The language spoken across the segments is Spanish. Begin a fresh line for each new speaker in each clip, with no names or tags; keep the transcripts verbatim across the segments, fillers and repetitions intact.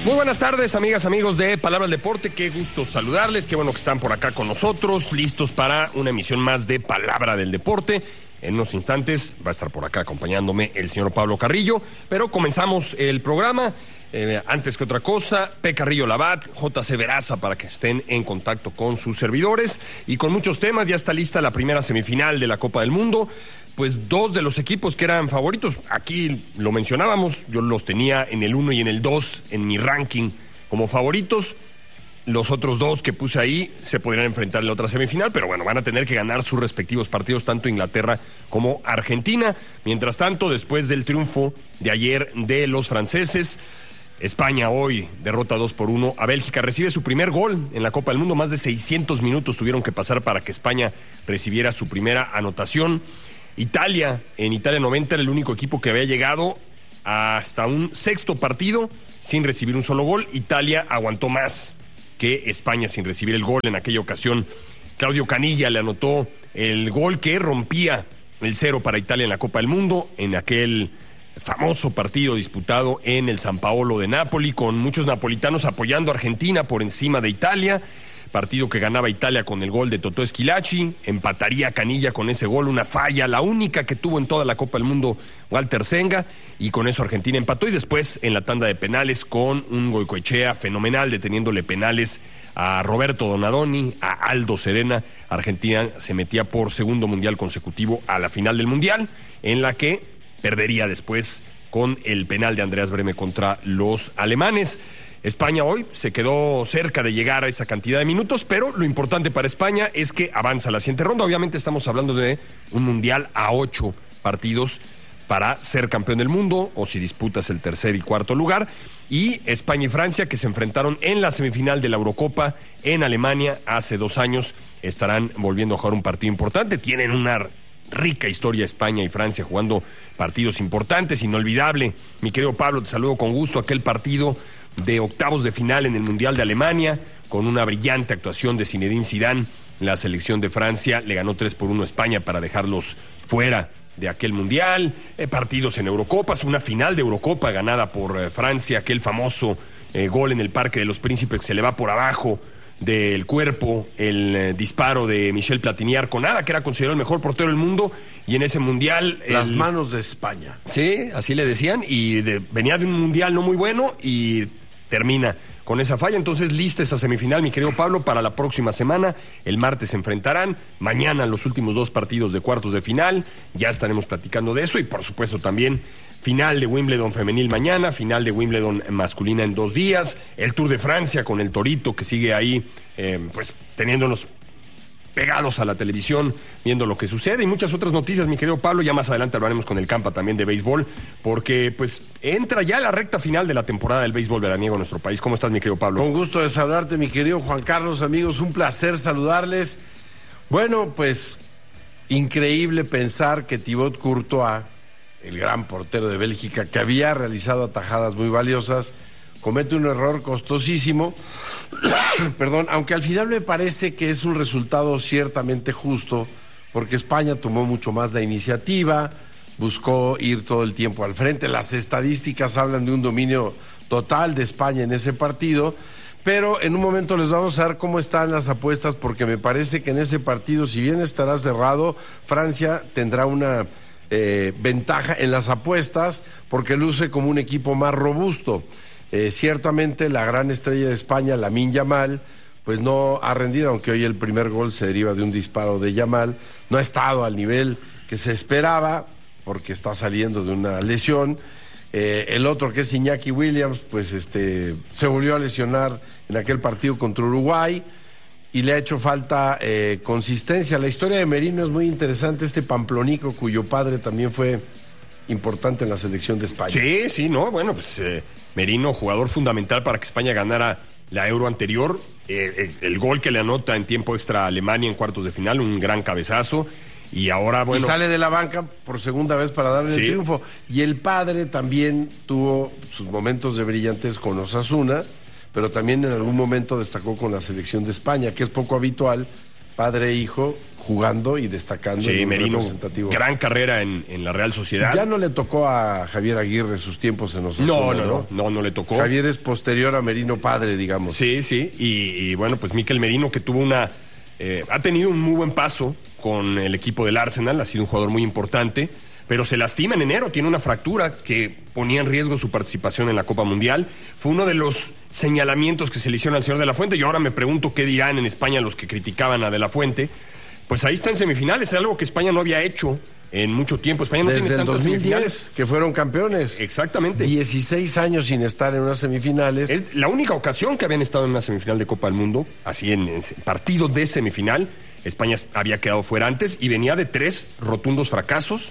Muy buenas tardes, amigas, amigos de Palabra al Deporte. Qué gusto saludarles, qué bueno que están por acá con nosotros, listos para una emisión más de Palabra del Deporte. En unos instantes va a estar por acá acompañándome el señor Pablo Carrillo, pero comenzamos el programa. Eh, antes que otra cosa, P. Carrillo Labat, J C Veraza, para que estén en contacto con sus servidores y con muchos temas. Ya está lista la primera semifinal de la Copa del Mundo. Pues dos de los equipos que eran favoritos, aquí lo mencionábamos, yo los tenía en el uno y en el dos en mi ranking como favoritos. Los otros dos que puse ahí se podrían enfrentar en la otra semifinal, pero bueno, van a tener que ganar sus respectivos partidos, tanto Inglaterra como Argentina. Mientras tanto, después del triunfo de ayer de los franceses, España hoy derrota dos por uno a Bélgica, recibe su primer gol en la Copa del Mundo. Más de seiscientos minutos tuvieron que pasar para que España recibiera su primera anotación. Italia, en Italia noventa, era el único equipo que había llegado hasta un sexto partido sin recibir un solo gol. Italia aguantó más que España sin recibir el gol. En aquella ocasión, Claudio Caniggia le anotó el gol que rompía el cero para Italia en la Copa del Mundo, en aquel famoso partido disputado en el San Paolo de Nápoli, con muchos napolitanos apoyando a Argentina por encima de Italia. Partido que ganaba Italia con el gol de Totò Schillaci, empataría Caniggia con ese gol, una falla, la única que tuvo en toda la Copa del Mundo Walter Senga, y con eso Argentina empató. Y después en la tanda de penales con un Goicoechea fenomenal, deteniéndole penales a Roberto Donadoni, a Aldo Serena, Argentina se metía por segundo mundial consecutivo a la final del mundial, en la que perdería después con el penal de Andreas Brehme contra los alemanes. España hoy se quedó cerca de llegar a esa cantidad de minutos, pero lo importante para España es que avanza a la siguiente ronda. Obviamente estamos hablando de un mundial a ocho partidos para ser campeón del mundo, o si disputas el tercer y cuarto lugar. Y España y Francia, que se enfrentaron en la semifinal de la Eurocopa en Alemania hace dos años, estarán volviendo a jugar un partido importante. Tienen una rica historia España y Francia jugando partidos importantes, inolvidable. Mi querido Pablo, te saludo con gusto. Aquel partido de octavos de final en el Mundial de Alemania, con una brillante actuación de Zinedine Zidane. La selección de Francia le ganó tres por uno a España para dejarlos fuera de aquel Mundial. Eh, partidos en Eurocopas, una final de Eurocopa ganada por eh, Francia, aquel famoso eh, gol en el Parque de los Príncipes que se le va por abajo del cuerpo, el eh, disparo de Michel Platini-Arconada, que era considerado el mejor portero del mundo, y en ese mundial...
Las
el...
manos de España.
Sí, así le decían, y de, venía de un mundial no muy bueno, y termina con esa falla. Entonces, lista esa semifinal, mi querido Pablo, para la próxima semana. El martes se enfrentarán, mañana los últimos dos partidos de cuartos de final, ya estaremos platicando de eso, y por supuesto también final de Wimbledon femenil mañana, final de Wimbledon masculina en dos días, el Tour de Francia con el Torito que sigue ahí, eh, pues teniéndonos pegados a la televisión, viendo lo que sucede, y muchas otras noticias, mi querido Pablo. Ya más adelante hablaremos con el Campa también de béisbol, porque pues entra ya la recta final de la temporada del béisbol veraniego en nuestro país. ¿Cómo estás, mi querido Pablo?
Con gusto de saludarte, mi querido Juan Carlos, amigos, un placer saludarles. Bueno, pues increíble pensar que Thibaut Courtois, el gran portero de Bélgica, que había realizado atajadas muy valiosas, comete un error costosísimo. Perdón, aunque al final me parece que es un resultado ciertamente justo, porque España tomó mucho más la iniciativa, buscó ir todo el tiempo al frente. Las estadísticas hablan de un dominio total de España en ese partido, pero en un momento les vamos a ver cómo están las apuestas, porque me parece que en ese partido, si bien estará cerrado, Francia tendrá una eh, ventaja en las apuestas, porque luce como un equipo más robusto. Eh, ciertamente la gran estrella de España, Lamine Yamal, pues no ha rendido, aunque hoy el primer gol se deriva de un disparo de Yamal. No ha estado al nivel que se esperaba, porque está saliendo de una lesión. Eh, el otro, que es Iñaki Williams, pues este se volvió a lesionar en aquel partido contra Uruguay y le ha hecho falta eh, consistencia. La historia de Merino es muy interesante, este pamplónico cuyo padre también fue importante en la selección de España.
Sí, sí, no, bueno, pues eh, Merino, jugador fundamental para que España ganara la Euro anterior, eh, el gol que le anota en tiempo extra a Alemania en cuartos de final, un gran cabezazo, y ahora, bueno...
Y sale de la banca por segunda vez para darle sí. el triunfo. Y el padre también tuvo sus momentos de brillantez con Osasuna, pero también en algún momento destacó con la selección de España, que es poco habitual padre e hijo, jugando y destacando.
Sí,
en un
Merino,
representativo.
gran carrera en, en la Real Sociedad.
Ya no le tocó a Javier Aguirre sus tiempos en Osasuna,
no, no, no, no, no le tocó.
Javier es posterior a Merino padre, digamos.
Sí, sí, y, y bueno, pues Mikel Merino, que tuvo una... Eh, ha tenido un muy buen paso con el equipo del Arsenal, ha sido un jugador muy importante, pero se lastima en enero, tiene una fractura que ponía en riesgo su participación en la Copa Mundial. Fue uno de los señalamientos que se le hicieron al señor De La Fuente, y ahora me pregunto qué dirán en España los que criticaban a De La Fuente. Pues ahí está en semifinales, es algo que España no había hecho en mucho tiempo. España no
Desde
tiene
el
tantas
dos mil diez,
semifinales.
que fueron campeones.
Exactamente.
dieciséis años sin estar en unas semifinales.
Es la única ocasión que habían estado en una semifinal de Copa del Mundo, así en, en partido de semifinal. España había quedado fuera antes y venía de tres rotundos fracasos.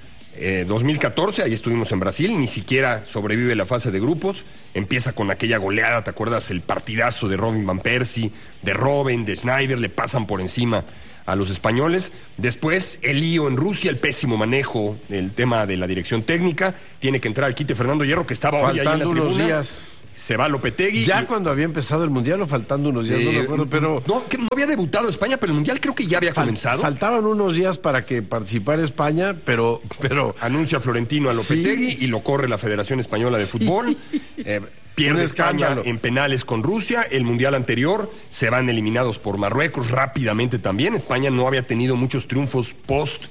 Eh, dos mil catorce, ahí estuvimos en Brasil, ni siquiera sobrevive la fase de grupos. Empieza con aquella goleada, ¿te acuerdas? El partidazo de Robin Van Persie, de Robben, de Sneijder, le pasan por encima a los españoles. Después el lío en Rusia, el pésimo manejo del tema de la dirección técnica. Tiene que entrar al quite Fernando Hierro, que estaba hoy ahí en la
Faltando
tribuna.
unos días.
Se va Lopetegui.
Ya
y...
cuando había empezado el Mundial o faltando unos días,
eh,
no me acuerdo, pero...
No, que no había debutado España, pero el Mundial creo que ya había
fal-
comenzado.
Faltaban unos días para que participara España, pero... pero
Anuncia Florentino a Lopetegui
Sí.
y lo corre la Federación Española de Fútbol. Eh,
Un
pierde España
escándalo.
en penales con Rusia. El Mundial anterior se van eliminados por Marruecos rápidamente también. España no había tenido muchos triunfos post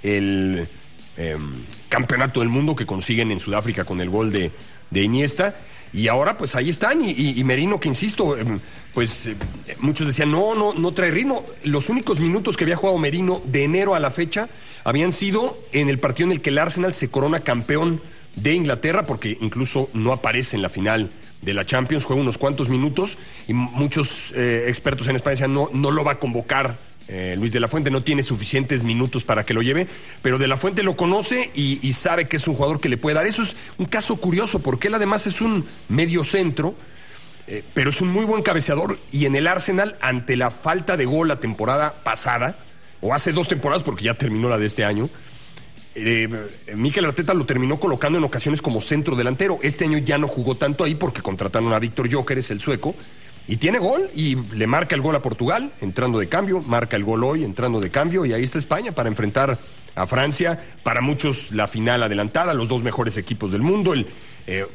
el eh, campeonato del mundo que consiguen en Sudáfrica con el gol de, de Iniesta. Y ahora pues ahí están, y, y, y Merino, que insisto, eh, pues eh, muchos decían, no, no, no trae ritmo. Los únicos minutos que había jugado Merino de enero a la fecha habían sido en el partido en el que el Arsenal se corona campeón de Inglaterra, porque incluso no aparece en la final de la Champions, juega unos cuantos minutos, y muchos eh, expertos en España decían, no, no lo va a convocar Eh, Luis de la Fuente, no tiene suficientes minutos para que lo lleve, pero de la Fuente lo conoce y, y sabe que es un jugador que le puede dar. Eso es un caso curioso, porque él además es un medio centro, eh, pero es un muy buen cabeceador, y en el Arsenal, ante la falta de gol la temporada pasada, o hace dos temporadas porque ya terminó la de este año, eh, Mikel Arteta lo terminó colocando en ocasiones como centro delantero. Este año ya no jugó tanto ahí porque contrataron a Víctor Gyökeres, el sueco, y tiene gol, y le marca el gol a Portugal, entrando de cambio, marca el gol hoy, entrando de cambio, y ahí está España para enfrentar a Francia. Para muchos la final adelantada, los dos mejores equipos del mundo, el eh,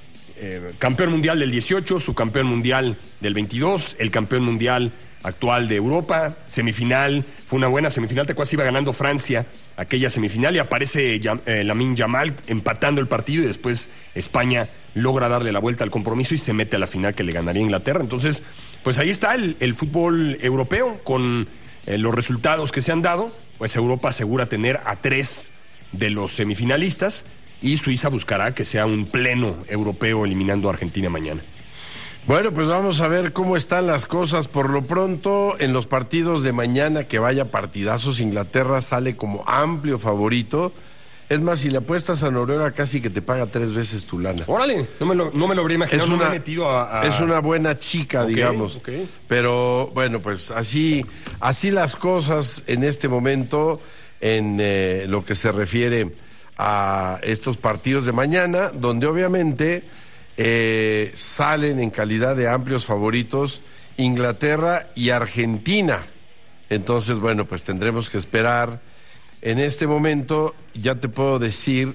eh, campeón mundial del dieciocho, su campeón mundial del veintidós, el campeón mundial actual de Europa, semifinal, fue una buena semifinal, te acuerdas, iba ganando Francia aquella semifinal y aparece eh, Lamine Yamal empatando el partido, y después España logra darle la vuelta al compromiso y se mete a la final que le ganaría a Inglaterra. Entonces, pues ahí está el, el fútbol europeo con eh, los resultados que se han dado. Pues Europa asegura tener a tres de los semifinalistas, y Suiza buscará que sea un pleno europeo eliminando a Argentina mañana.
Bueno, pues vamos a ver cómo están las cosas. Por lo pronto, en los partidos de mañana, que vaya partidazos, Inglaterra sale como amplio favorito. Es más, si le apuestas a Noruega, casi que te paga tres veces tu lana.
Órale, no me lo, no me lo habría imaginado,
Es
no me
una,
he metido a, a...
es una buena chica,
Okay,
digamos.
okay.
Pero bueno, pues así, así las cosas en este momento en eh, lo que se refiere a estos partidos de mañana, donde obviamente eh, salen en calidad de amplios favoritos Inglaterra y Argentina. Entonces, bueno, pues tendremos que esperar. En este momento ya te puedo decir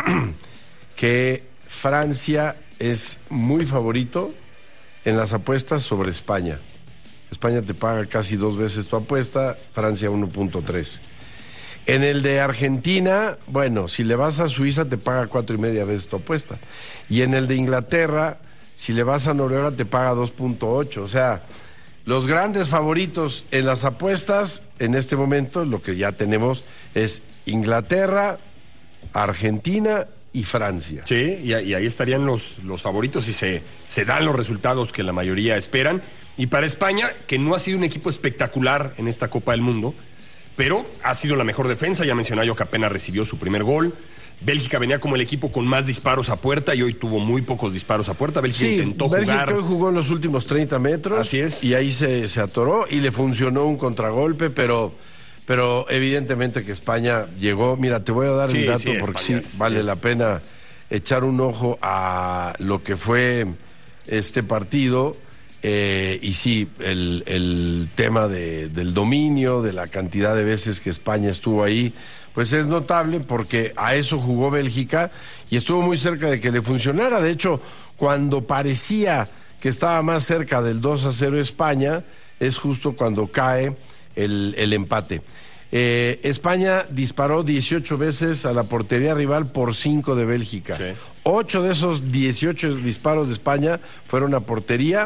que Francia es muy favorito en las apuestas sobre España. España te paga casi dos veces tu apuesta, Francia uno punto tres. En el de Argentina, bueno, si le vas a Suiza te paga cuatro y media veces tu apuesta. Y en el de Inglaterra, si le vas a Noruega te paga dos punto ocho. O sea, los grandes favoritos en las apuestas en este momento, lo que ya tenemos es Inglaterra, Argentina y Francia.
Sí, y, y ahí estarían los, los favoritos si se, se dan los resultados que la mayoría esperan. Y para España, que no ha sido un equipo espectacular en esta Copa del Mundo, pero ha sido la mejor defensa. Ya mencionaba yo que apenas recibió su primer gol. Bélgica venía como el equipo con más disparos a puerta y hoy tuvo muy pocos disparos a puerta. Bélgica
Sí,
intentó
Bélgica
jugar.
hoy jugó en los últimos treinta metros.
Así es.
Y ahí se, se atoró y le funcionó un contragolpe, pero, pero evidentemente que España llegó. Mira, te voy a dar
Sí,
un dato
sí,
porque
España
sí
es-
vale
es-
la pena echar un ojo a lo que fue este partido. Eh, y sí, el, el tema de, del dominio, de la cantidad de veces que España estuvo ahí, pues es notable porque a eso jugó Bélgica y estuvo muy cerca de que le funcionara. De hecho, cuando parecía que estaba más cerca del dos a cero España, es justo cuando cae el, el empate. Eh, España disparó dieciocho veces a la portería rival por cinco de Bélgica.
Sí.
ocho de esos dieciocho disparos de España fueron a portería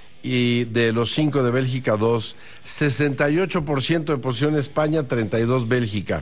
y de los cinco de Bélgica, dos. sesenta y ocho por ciento de posición España, treinta y dos Bélgica.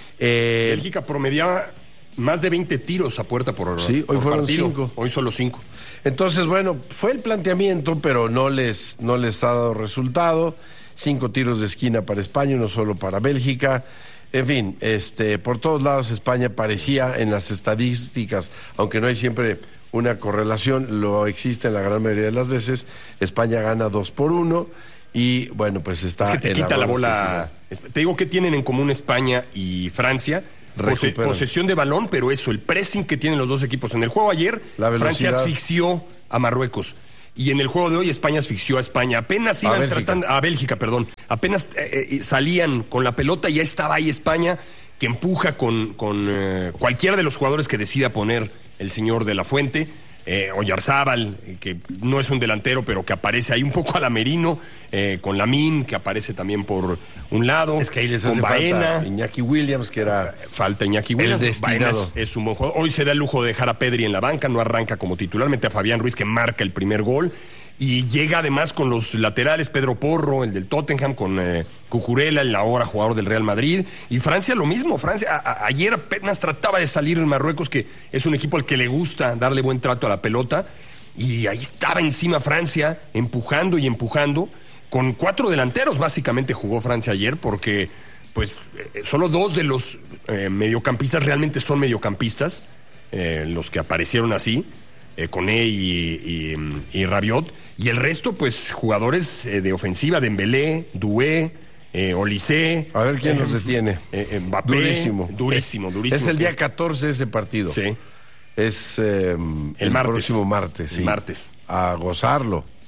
Eh,
Bélgica promediaba más de veinte tiros a puerta por,
sí, hoy
por
fueron
partido.
cinco.
Hoy solo cinco.
Entonces, bueno, fue el planteamiento, pero no les, no les ha dado resultado. Cinco tiros de esquina para España, uno solo para Bélgica. En fin, este, por todos lados España parecía en las estadísticas, aunque no hay siempre una correlación, lo existe en la gran mayoría de las veces. España gana dos por uno y bueno, pues está.
Es que te
en
quita
la
la bola. Te digo que tienen en común España y Francia. Pose, posesión de balón, pero eso, el pressing que tienen los dos equipos. En el juego ayer, Francia asfixió a Marruecos. Y en el juego de hoy, España asfixió a España. Apenas iban a tratando. A Bélgica, perdón. Apenas eh, salían con la pelota y ya estaba ahí España, que empuja con, con eh, cualquiera de los jugadores que decida poner el señor de la Fuente. Eh, Oyarzábal, que no es un delantero, pero que aparece ahí un poco a la Merino, eh, con Lamine, que aparece también por un lado.
Es que ahí les
con
hace
Baena.
falta Iñaki Williams, que era...
Falta Iñaki Williams.
El destinado.
Baena es, es un buen jugador. Hoy se da el lujo de dejar a Pedri en la banca, no arranca como titular, mete a Fabián Ruiz, que marca el primer gol. Y llega además con los laterales, Pedro Porro, el del Tottenham, con eh, Cucurella, el ahora jugador del Real Madrid. Y Francia lo mismo. Francia a, a, ayer apenas trataba de salir en Marruecos, que es un equipo al que le gusta darle buen trato a la pelota. Y ahí estaba encima Francia, empujando y empujando. Con cuatro delanteros básicamente jugó Francia ayer, porque pues eh, solo dos de los eh, mediocampistas realmente son mediocampistas, eh, los que aparecieron así. Eh, Koné y, y, y Rabiot, y el resto, pues, jugadores eh, de ofensiva, Dembélé, Doué, eh, Olise.
A ver quién
eh,
los detiene.
Eh, Mbappé,
durísimo.
Durísimo, durísimo.
Es el día catorce ese partido.
Sí.
Es eh, el, el
martes.
próximo martes, sí.
El martes.
A gozarlo.